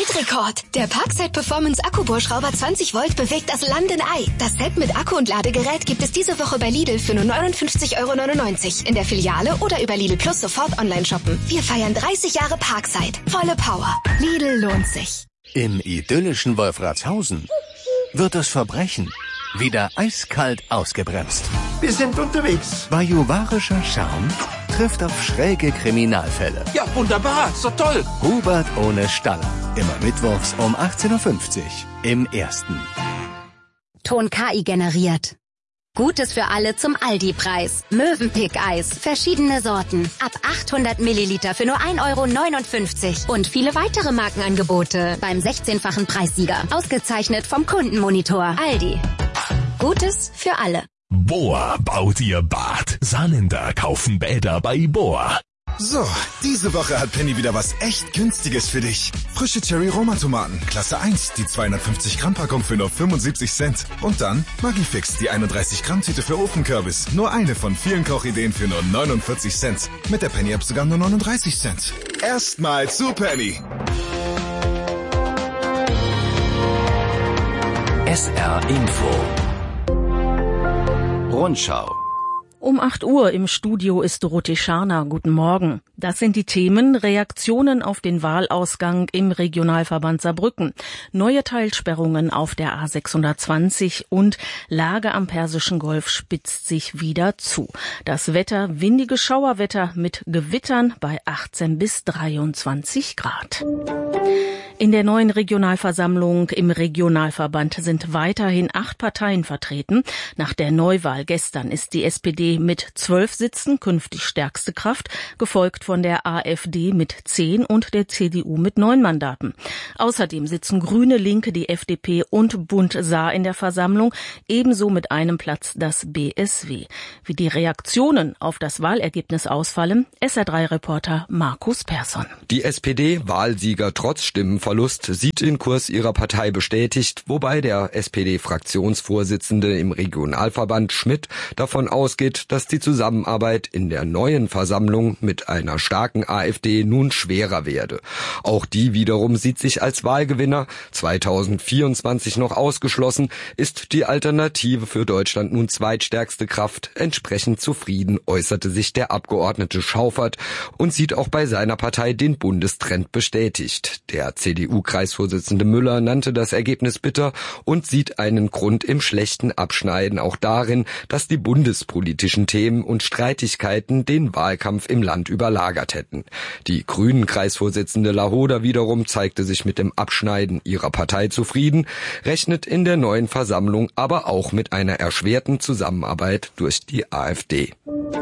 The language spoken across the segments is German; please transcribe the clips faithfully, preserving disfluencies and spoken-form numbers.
Weltrekord! Der Parkside Performance Akkubohrschrauber zwanzig Volt bewegt das Land in Ei. Das Set mit Akku und Ladegerät gibt es diese Woche bei Lidl für nur neunundfünfzig Euro neunundneunzig in der Filiale oder über Lidl Plus sofort online shoppen. Wir feiern dreißig Jahre Parkside. Volle Power. Lidl lohnt sich. Im idyllischen Wolfratshausen wird das Verbrechen wieder eiskalt ausgebremst. Wir sind unterwegs. Bajuwarischer Charme trifft auf schräge Kriminalfälle. Ja, wunderbar. Ist doch toll. Hubert ohne Staller. Immer mittwochs um achtzehn Uhr fünfzig im Ersten. Ton K I generiert. Gutes für alle zum Aldi-Preis. Mövenpick-Eis. Verschiedene Sorten. Ab achthundert Milliliter für nur ein Euro neunundfünfzig. Und viele weitere Markenangebote beim sechzehnfachen Preissieger. Ausgezeichnet vom Kundenmonitor. Aldi. Gutes für alle. Bohr baut ihr Bad. Saarländer kaufen Bäder bei Bohr. So, diese Woche hat Penny wieder was echt Günstiges für dich. Frische Cherry-Roma-Tomaten, Klasse eins, die zweihundertfünfzig Gramm Packung für nur fünfundsiebzig Cent. Und dann Magifix, die einunddreißig Gramm Tüte für Ofenkürbis. Nur eine von vielen Kochideen für nur neunundvierzig Cent. Mit der Penny-App sogar nur neununddreißig Cent. Erstmal zu Penny. S R Info. Rundschau. Um acht Uhr im Studio ist Dorothee Scharner. Guten Morgen. Das sind die Themen: Reaktionen auf den Wahlausgang im Regionalverband Saarbrücken, neue Teilsperrungen auf der A sechshundertzwanzig und Lage am Persischen Golf spitzt sich wieder zu. Das Wetter: windiges Schauerwetter mit Gewittern bei achtzehn bis dreiundzwanzig Grad. In der neuen Regionalversammlung im Regionalverband sind weiterhin acht Parteien vertreten. Nach der Neuwahl gestern ist die S P D mit zwölf Sitzen künftig stärkste Kraft, gefolgt von der A f D mit zehn und der C D U mit neun Mandaten. Außerdem sitzen Grüne, Linke, die F D P und Bund Saar in der Versammlung, ebenso mit einem Platz das B S W. Wie die Reaktionen auf das Wahlergebnis ausfallen, S R drei Reporter Markus Persson. Die S P D, Wahlsieger trotz Stimmenverlust, sieht den Kurs ihrer Partei bestätigt, wobei der S P D-Fraktionsvorsitzende im Regionalverband Schmidt davon ausgeht, dass die Zusammenarbeit in der neuen Versammlung mit einer starken A f D nun schwerer werde. Auch die wiederum sieht sich als Wahlgewinner. zweitausendvierundzwanzig noch ausgeschlossen, ist die Alternative für Deutschland nun zweitstärkste Kraft. Entsprechend zufrieden äußerte sich der Abgeordnete Schaufert und sieht auch bei seiner Partei den Bundestrend bestätigt. Der C D U-Kreisvorsitzende Müller nannte das Ergebnis bitter und sieht einen Grund im schlechten Abschneiden auch darin, dass die bundespolitischen Themen und Streitigkeiten den Wahlkampf im Land überlagert hätten. Die Grünen-Kreisvorsitzende Lahoda wiederum zeigte sich mit dem Abschneiden ihrer Partei zufrieden, rechnet in der neuen Versammlung aber auch mit einer erschwerten Zusammenarbeit durch die A f D.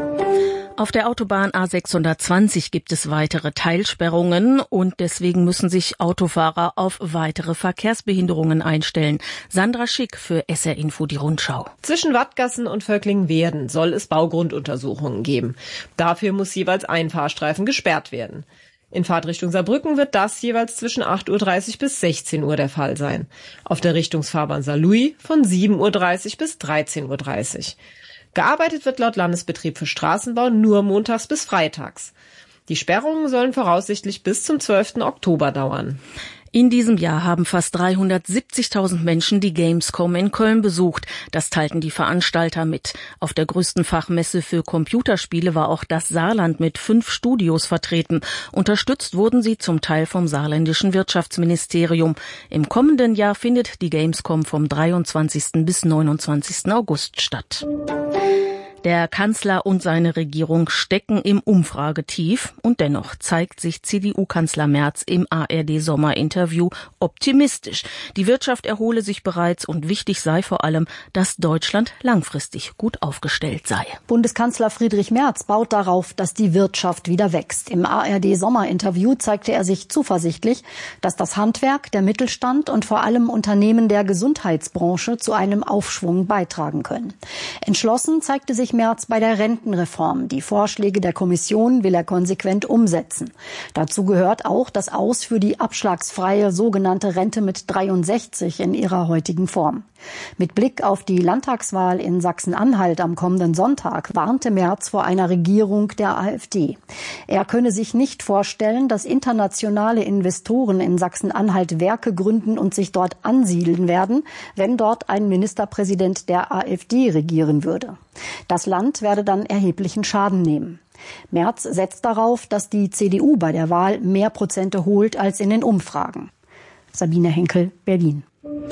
Auf der Autobahn A sechshundertzwanzig gibt es weitere Teilsperrungen und deswegen müssen sich Autofahrer auf weitere Verkehrsbehinderungen einstellen. Sandra Schick für S R Info die Rundschau. Zwischen Wattgassen und Völklingen-Werden soll es Baugrunduntersuchungen geben. Dafür muss jeweils ein Fahrstreifen gesperrt werden. In Fahrtrichtung Saarbrücken wird das jeweils zwischen acht Uhr dreißig bis sechzehn Uhr der Fall sein. Auf der Richtungsfahrbahn Saarlouis von sieben Uhr dreißig bis dreizehn Uhr dreißig. Gearbeitet wird laut Landesbetrieb für Straßenbau nur montags bis freitags. Die Sperrungen sollen voraussichtlich bis zum zwölften Oktober dauern. In diesem Jahr haben fast dreihundertsiebzigtausend Menschen die Gamescom in Köln besucht. Das teilten die Veranstalter mit. Auf der größten Fachmesse für Computerspiele war auch das Saarland mit fünf Studios vertreten. Unterstützt wurden sie zum Teil vom saarländischen Wirtschaftsministerium. Im kommenden Jahr findet die Gamescom vom dreiundzwanzigsten bis neunundzwanzigsten August statt. Der Kanzler und seine Regierung stecken im Umfragetief und dennoch zeigt sich C D U-Kanzler Merz im A R D-Sommerinterview optimistisch. Die Wirtschaft erhole sich bereits und wichtig sei vor allem, dass Deutschland langfristig gut aufgestellt sei. Bundeskanzler Friedrich Merz baut darauf, dass die Wirtschaft wieder wächst. Im A R D-Sommerinterview zeigte er sich zuversichtlich, dass das Handwerk, der Mittelstand und vor allem Unternehmen der Gesundheitsbranche zu einem Aufschwung beitragen können. Entschlossen zeigte sich Friedrich Merz bei der Rentenreform. Die Vorschläge der Kommission will er konsequent umsetzen. Dazu gehört auch das Aus für die abschlagsfreie sogenannte Rente mit dreiundsechzig in ihrer heutigen Form. Mit Blick auf die Landtagswahl in Sachsen-Anhalt am kommenden Sonntag warnte Merz vor einer Regierung der AfD. Er könne sich nicht vorstellen, dass internationale Investoren in Sachsen-Anhalt Werke gründen und sich dort ansiedeln werden, wenn dort ein Ministerpräsident der AfD regieren würde. Das Land werde dann erheblichen Schaden nehmen. Merz setzt darauf, dass die C D U bei der Wahl mehr Prozente holt als in den Umfragen. Sabine Henkel, Berlin.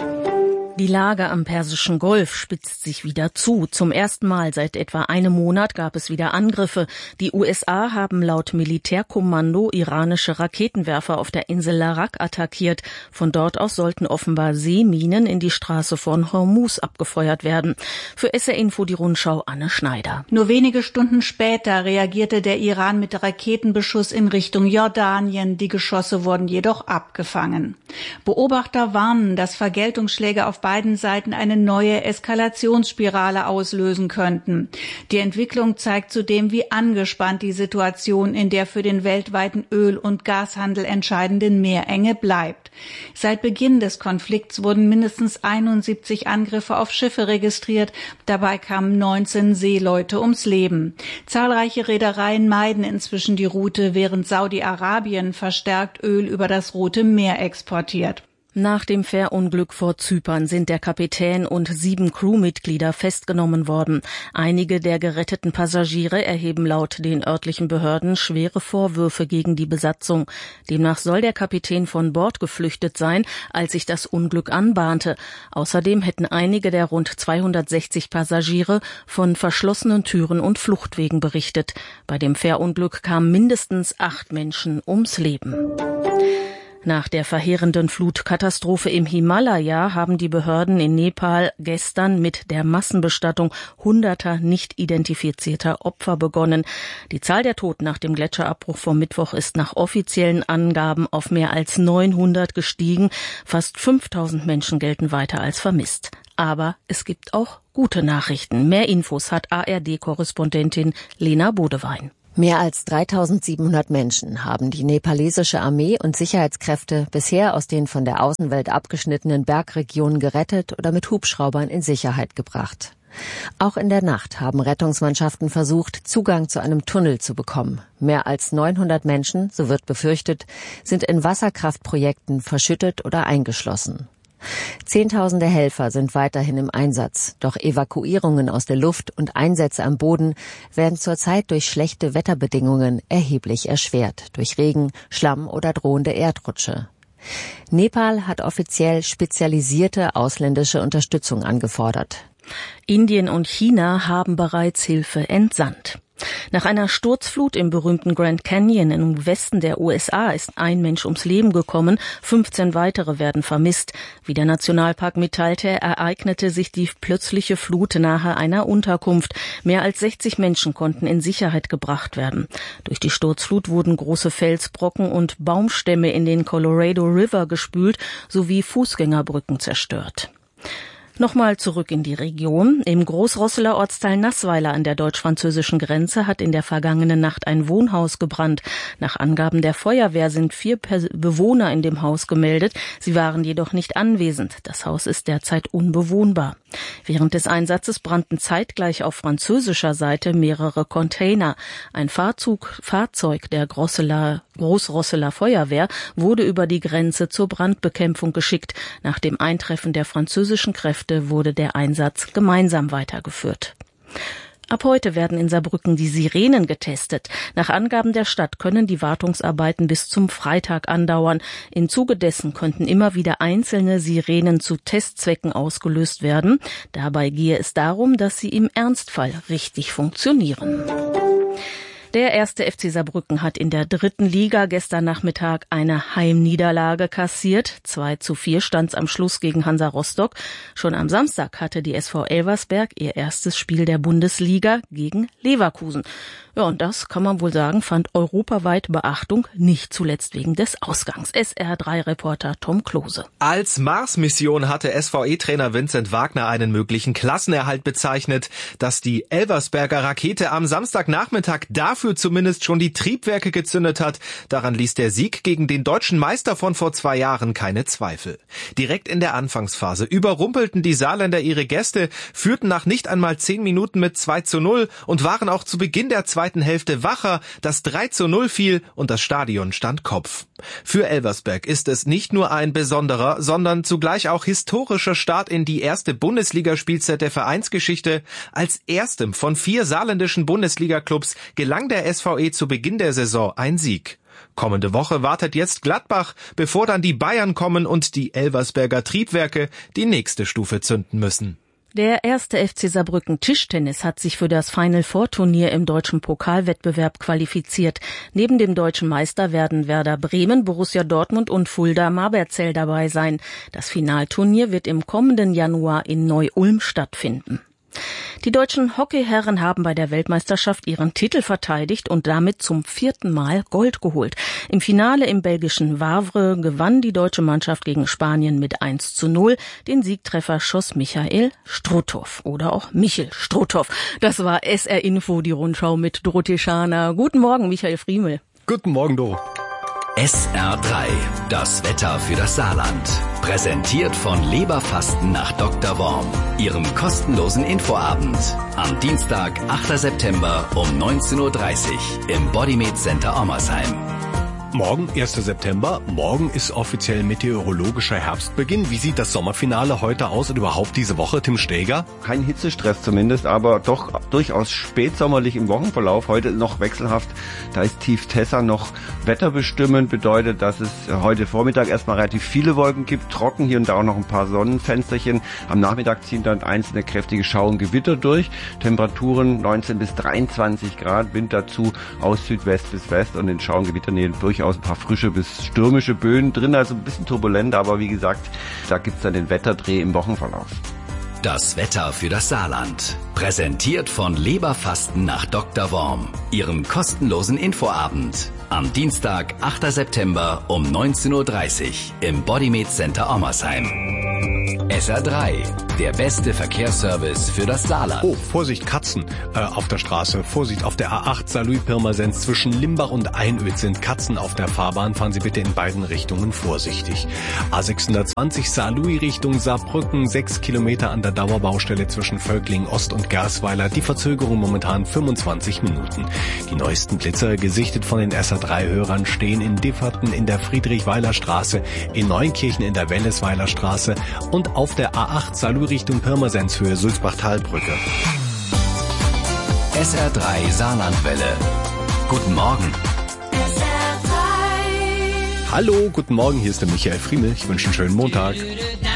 Die Lage am Persischen Golf spitzt sich wieder zu. Zum ersten Mal seit etwa einem Monat gab es wieder Angriffe. Die U S A haben laut Militärkommando iranische Raketenwerfer auf der Insel Larak attackiert. Von dort aus sollten offenbar Seeminen in die Straße von Hormuz abgefeuert werden. Für S R Info die Rundschau Anne Schneider. Nur wenige Stunden später reagierte der Iran mit Raketenbeschuss in Richtung Jordanien. Die Geschosse wurden jedoch abgefangen. Beobachter warnen, dass Vergeltungsschläge auf beiden Seiten eine neue Eskalationsspirale auslösen könnten. Die Entwicklung zeigt zudem, wie angespannt die Situation in der für den weltweiten Öl- und Gashandel entscheidenden Meerenge bleibt. Seit Beginn des Konflikts wurden mindestens einundsiebzig Angriffe auf Schiffe registriert. Dabei kamen neunzehn Seeleute ums Leben. Zahlreiche Reedereien meiden inzwischen die Route, während Saudi-Arabien verstärkt Öl über das Rote Meer exportiert. Nach dem Fährunglück vor Zypern sind der Kapitän und sieben Crewmitglieder festgenommen worden. Einige der geretteten Passagiere erheben laut den örtlichen Behörden schwere Vorwürfe gegen die Besatzung. Demnach soll der Kapitän von Bord geflüchtet sein, als sich das Unglück anbahnte. Außerdem hätten einige der rund zweihundertsechzig Passagiere von verschlossenen Türen und Fluchtwegen berichtet. Bei dem Fährunglück kamen mindestens acht Menschen ums Leben. Nach der verheerenden Flutkatastrophe im Himalaya haben die Behörden in Nepal gestern mit der Massenbestattung hunderter nicht identifizierter Opfer begonnen. Die Zahl der Toten nach dem Gletscherabbruch vom Mittwoch ist nach offiziellen Angaben auf mehr als neunhundert gestiegen. Fast fünftausend Menschen gelten weiter als vermisst. Aber es gibt auch gute Nachrichten. Mehr Infos hat A R D-Korrespondentin Lena Bodewein. Mehr als dreitausendsiebenhundert Menschen haben die nepalesische Armee und Sicherheitskräfte bisher aus den von der Außenwelt abgeschnittenen Bergregionen gerettet oder mit Hubschraubern in Sicherheit gebracht. Auch in der Nacht haben Rettungsmannschaften versucht, Zugang zu einem Tunnel zu bekommen. Mehr als neunhundert Menschen, so wird befürchtet, sind in Wasserkraftprojekten verschüttet oder eingeschlossen. Zehntausende Helfer sind weiterhin im Einsatz, doch Evakuierungen aus der Luft und Einsätze am Boden werden zurzeit durch schlechte Wetterbedingungen erheblich erschwert, durch Regen, Schlamm oder drohende Erdrutsche. Nepal hat offiziell spezialisierte ausländische Unterstützung angefordert. Indien und China haben bereits Hilfe entsandt. Nach einer Sturzflut im berühmten Grand Canyon im Westen der U S A ist ein Mensch ums Leben gekommen, fünfzehn weitere werden vermisst. Wie der Nationalpark mitteilte, ereignete sich die plötzliche Flut nahe einer Unterkunft. Mehr als sechzig Menschen konnten in Sicherheit gebracht werden. Durch die Sturzflut wurden große Felsbrocken und Baumstämme in den Colorado River gespült sowie Fußgängerbrücken zerstört. Nochmal zurück in die Region. Im Großrosseler Ortsteil Nassweiler an der deutsch-französischen Grenze hat in der vergangenen Nacht ein Wohnhaus gebrannt. Nach Angaben der Feuerwehr sind vier Bewohner in dem Haus gemeldet. Sie waren jedoch nicht anwesend. Das Haus ist derzeit unbewohnbar. Während des Einsatzes brannten zeitgleich auf französischer Seite mehrere Container. Ein Fahrzeug, Fahrzeug der Grosseler, Großrosseler Feuerwehr wurde über die Grenze zur Brandbekämpfung geschickt. Nach dem Eintreffen der französischen Kräfte wurde der Einsatz gemeinsam weitergeführt. Ab heute werden in Saarbrücken die Sirenen getestet. Nach Angaben der Stadt können die Wartungsarbeiten bis zum Freitag andauern. Im Zuge dessen könnten immer wieder einzelne Sirenen zu Testzwecken ausgelöst werden. Dabei gehe es darum, dass sie im Ernstfall richtig funktionieren. Der erste F C Saarbrücken hat in der dritten Liga gestern Nachmittag eine Heimniederlage kassiert. zwei zu vier stand's am Schluss gegen Hansa Rostock. Schon am Samstag hatte die S V Elversberg ihr erstes Spiel der Bundesliga gegen Leverkusen. Ja, und das, kann man wohl sagen, fand europaweit Beachtung, nicht zuletzt wegen des Ausgangs. S R drei Reporter Tom Klose. Als Mars-Mission hatte S V E-Trainer Vincent Wagner einen möglichen Klassenerhalt bezeichnet. Dass die Elversberger Rakete am Samstagnachmittag dafür zumindest schon die Triebwerke gezündet hat, daran ließ der Sieg gegen den deutschen Meister von vor zwei Jahren keine Zweifel. Direkt in der Anfangsphase überrumpelten die Saarländer ihre Gäste, führten nach nicht einmal zehn Minuten mit zwei zu null und waren auch zu Beginn der zweiten Hälfte wacher. Das drei zu null fiel und das Stadion stand Kopf. Für Elversberg ist es nicht nur ein besonderer, sondern zugleich auch historischer Start in die erste Bundesligaspielzeit der Vereinsgeschichte. Als erstem von vier saarländischen Bundesliga-Clubs gelang der S V E zu Beginn der Saison ein Sieg. Kommende Woche wartet jetzt Gladbach, bevor dann die Bayern kommen und die Elversberger Triebwerke die nächste Stufe zünden müssen. Der erste F C Saarbrücken Tischtennis hat sich für das Final Four Turnier im deutschen Pokalwettbewerb qualifiziert. Neben dem deutschen Meister werden Werder Bremen, Borussia Dortmund und Fulda Marberzell dabei sein. Das Finalturnier wird im kommenden Januar in Neu-Ulm stattfinden. Die deutschen Hockeyherren haben bei der Weltmeisterschaft ihren Titel verteidigt und damit zum vierten Mal Gold geholt. Im Finale im belgischen Wavre gewann die deutsche Mannschaft gegen Spanien mit eins zu null. Den Siegtreffer schoss Michael Struthoff oder auch Michel Struthoff. Das war S R Info, die Rundschau mit Dorothee Scharner. Guten Morgen, Michael Friemel. Guten Morgen, Doro. S R drei, das Wetter für das Saarland. Präsentiert von Leberfasten nach Doktor Worm, Ihrem kostenlosen Infoabend. Am Dienstag, achter September um neunzehn Uhr dreißig im Bodymed Center Ommersheim. Morgen, erster September. Morgen ist offiziell meteorologischer Herbstbeginn. Wie sieht das Sommerfinale heute aus und überhaupt diese Woche, Tim Steger? Kein Hitzestress zumindest, aber doch durchaus spätsommerlich im Wochenverlauf. Heute noch wechselhaft. Da ist tief Tessa noch wetterbestimmend. Bedeutet, dass es heute Vormittag erstmal relativ viele Wolken gibt. Trocken, hier und da auch noch ein paar Sonnenfensterchen. Am Nachmittag ziehen dann einzelne kräftige Schauer und Gewitter durch. Temperaturen neunzehn bis dreiundzwanzig Grad. Wind dazu aus Südwest bis West und in Schauer und Gewitternähe durch aus ein paar frische bis stürmische Böen drin, also ein bisschen turbulent, aber wie gesagt, da gibt's dann den Wetterdreh im Wochenverlauf. Das Wetter für das Saarland. Präsentiert von Leberfasten nach Doktor Worm, Ihrem kostenlosen Infoabend. Am Dienstag, achter September um neunzehn Uhr dreißig im Bodymed Center Ommersheim. S R drei, der beste Verkehrsservice für das Saarland. Oh, Vorsicht, Katzen äh, auf der Straße. Vorsicht, auf der A acht Saarlouis-Pirmasens zwischen Limbach und Einöd sind Katzen auf der Fahrbahn. Fahren Sie bitte in beiden Richtungen vorsichtig. A sechshundertzwanzig Saarlouis Richtung Saarbrücken, sechs Kilometer an der Dauerbaustelle zwischen Völkling Ost und Gersweiler. Die Verzögerung momentan fünfundzwanzig Minuten. Die neuesten Blitzer, gesichtet von den S R drei Hörern, stehen in Differten in der Friedrichweiler Straße, in Neunkirchen in der Wellesweiler Straße und auf der A acht Saarlouis Richtung Pirmasens Höhe Sulzbach-Talbrücke. S R drei Saarlandwelle. Guten Morgen. S R drei. Hallo, guten Morgen, hier ist der Michael Friemel. Ich wünsche einen schönen Montag.